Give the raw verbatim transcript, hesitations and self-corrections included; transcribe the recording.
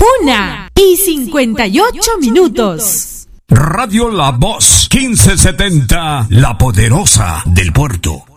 Una y cincuenta y ocho minutos. Radio La Voz, quince setenta, La Poderosa del Puerto.